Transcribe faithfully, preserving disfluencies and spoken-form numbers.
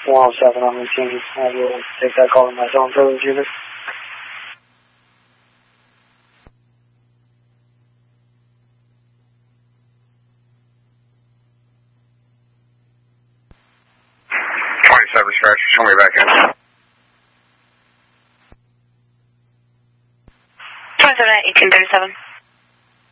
one oh seven on routine. I will take that call in my zone for unit. twenty-seven scratch, show me back in. twenty-seven at eighteen thirty-seven.